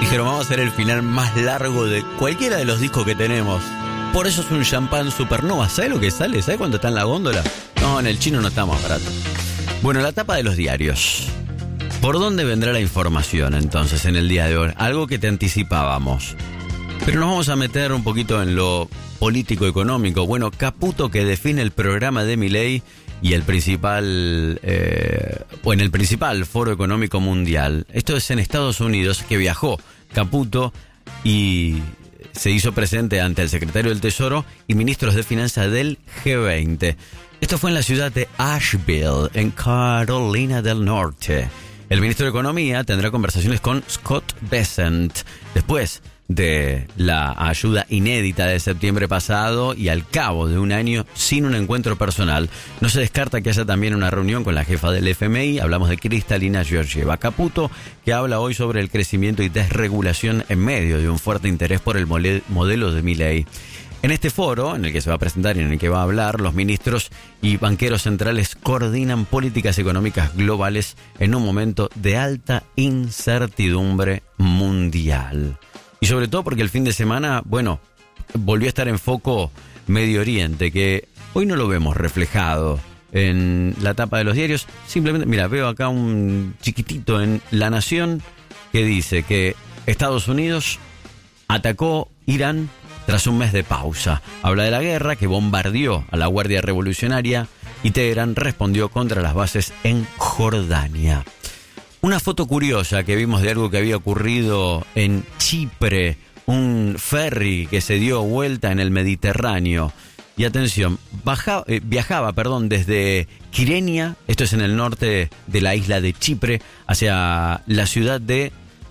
Dijeron, vamos a hacer el final más largo de cualquiera de los discos que tenemos. Por eso es un champán supernova. ¿Sabes lo que sale? ¿Sabes cuánto está en la góndola? No, en el chino no está más barato. Bueno, la tapa de los diarios. ¿Por dónde vendrá la información entonces en el día de hoy? Algo que te anticipábamos. Pero nos vamos a meter un poquito en lo político-económico. Bueno, Caputo, que define el programa de Milei y el principal, en el principal foro económico mundial. Esto es en Estados Unidos, que viajó Caputo y se hizo presente ante el secretario del Tesoro y ministros de Finanzas del G20. Esto fue en la ciudad de Asheville, en Carolina del Norte. El ministro de Economía tendrá conversaciones con Scott Bessent después de la ayuda inédita de septiembre pasado y al cabo de un año sin un encuentro personal. No se descarta que haya también una reunión con la jefa del FMI, hablamos de Kristalina Georgieva. Caputo, que habla hoy sobre el crecimiento y desregulación en medio de un fuerte interés por el modelo de Milei. En este foro, en el que se va a presentar y en el que va a hablar, los ministros y banqueros centrales coordinan políticas económicas globales en un momento de alta incertidumbre mundial. Y sobre todo porque el fin de semana, bueno, volvió a estar en foco Medio Oriente, que hoy no lo vemos reflejado en la tapa de los diarios. Simplemente, mira, veo acá un chiquitito en La Nación que dice que Estados Unidos atacó Irán tras un mes de pausa. Habla de la guerra que bombardeó a la Guardia Revolucionaria y Teherán respondió contra las bases en Jordania. Una foto curiosa que vimos de algo que había ocurrido en Chipre, un ferry que se dio vuelta en el Mediterráneo. Y atención, viajaba desde Kyrenia, esto es en el norte de la isla de Chipre, hacia la ciudad de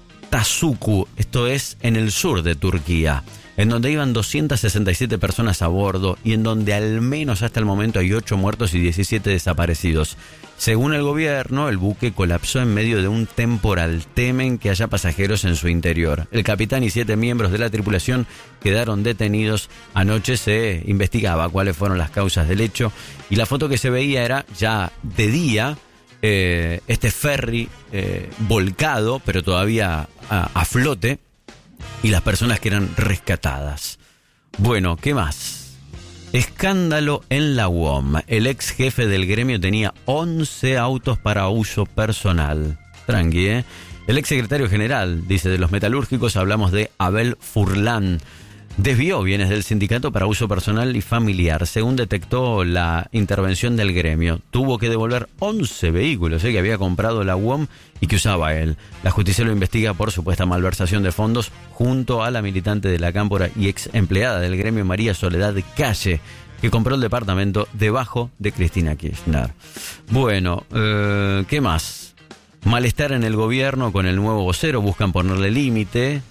Tasuku, esto es en el sur de Turquía, en donde iban 267 personas a bordo y en donde al menos hasta el momento hay 8 muertos y 17 desaparecidos. Según el gobierno, el buque colapsó en medio de un temporal. Temen que haya pasajeros en su interior. El capitán y 7 miembros de la tripulación quedaron detenidos. Anoche se investigaba cuáles fueron las causas del hecho y la foto que se veía era ya de día, este ferry volcado, pero todavía a flote, y las personas que eran rescatadas. Bueno, ¿qué más? Escándalo en la UOM. El ex jefe del gremio tenía 11 autos para uso personal. Tranqui, ¿eh? El ex secretario general, dice, de los metalúrgicos, hablamos de Abel Furlan, desvió bienes del sindicato para uso personal y familiar. Según detectó la intervención del gremio, tuvo que devolver 11 vehículos que había comprado la UOM y que usaba él. La justicia lo investiga por supuesta malversación de fondos junto a la militante de la Cámpora y ex empleada del gremio María Soledad Calle, que compró el departamento debajo de Cristina Kirchner. Bueno, ¿qué más? Malestar en el gobierno con el nuevo vocero, buscan ponerle límites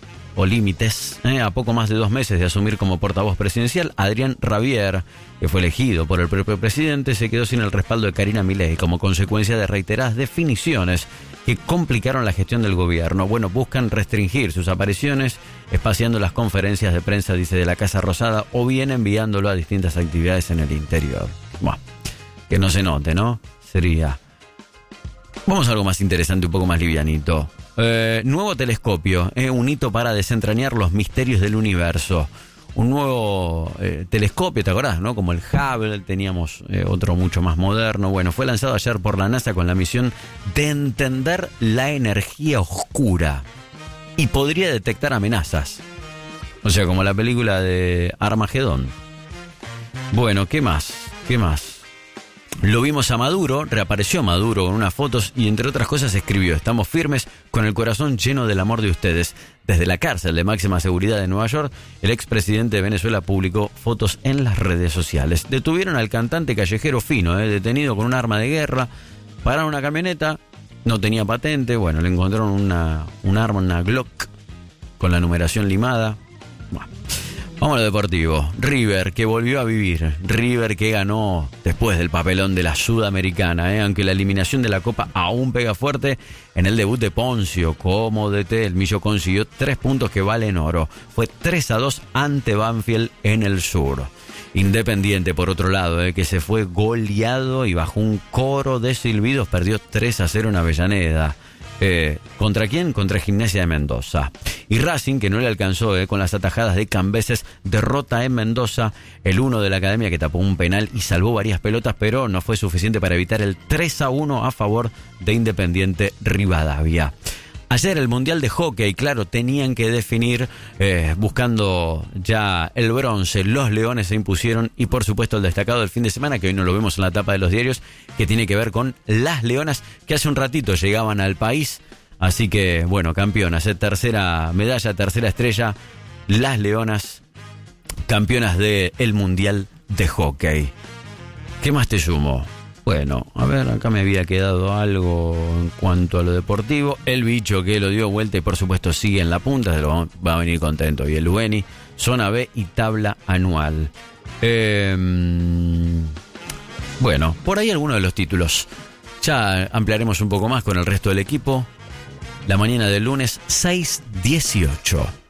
a poco más de 2 meses de asumir como portavoz presidencial. Adrián Rabier, que fue elegido por el propio presidente, se quedó sin el respaldo de Karina Milei como consecuencia de reiteradas definiciones que complicaron la gestión del gobierno. Bueno, buscan restringir sus apariciones, espaciando las conferencias de prensa, dice, de la Casa Rosada, o bien enviándolo a distintas actividades en el interior. Bueno, que no se note, ¿no? Sería... Vamos a algo más interesante, un poco más livianito. Nuevo telescopio, un hito para desentrañar los misterios del universo. Un nuevo telescopio, ¿te acordás, no? Como el Hubble, teníamos otro mucho más moderno. Bueno, fue lanzado ayer por la NASA con la misión de entender la energía oscura y podría detectar amenazas. O sea, como la película de Armagedón. Bueno, ¿qué más? Lo vimos a Maduro, reapareció Maduro con unas fotos y entre otras cosas escribió: estamos firmes con el corazón lleno del amor de ustedes. Desde la cárcel de máxima seguridad de Nueva York, el expresidente de Venezuela publicó fotos en las redes sociales. Detuvieron al cantante callejero Fino, detenido con un arma de guerra. Pararon una camioneta, no tenía patente, bueno, le encontraron un arma, una Glock, con la numeración limada. Bueno. Vamos a lo deportivo. River, que volvió a vivir. River, que ganó después del papelón de la Sudamericana, aunque la eliminación de la Copa aún pega fuerte. En el debut de Poncio como DT, el Millo consiguió 3 puntos que valen oro. Fue 3-2 ante Banfield en el sur. Independiente, por otro lado, que se fue goleado y bajo un coro de silbidos perdió 3-0 en Avellaneda. ¿Contra quién? Contra Gimnasia de Mendoza. Y Racing, que no le alcanzó con las atajadas de Cambeses, derrota en Mendoza el 1 de la Academia, que tapó un penal y salvó varias pelotas, pero no fue suficiente para evitar el 3-1 a favor de Independiente Rivadavia. Ayer el Mundial de Hockey, claro, tenían que definir, buscando ya el bronce. Los Leones se impusieron y por supuesto el destacado del fin de semana, que hoy no lo vemos en la tapa de los diarios, que tiene que ver con las Leonas, que hace un ratito llegaban al país. Así que, bueno, campeonas, tercera medalla, tercera estrella, las Leonas, campeonas del Mundial de Hockey. ¿Qué más te sumo? Bueno, a ver, acá me había quedado algo en cuanto a lo deportivo. El bicho que lo dio vuelta y por supuesto sigue en la punta, se lo va a venir contento. Y el Lueni, zona B y tabla anual. Bueno, por ahí algunos de los títulos. Ya ampliaremos un poco más con el resto del equipo. La mañana del lunes 6:18.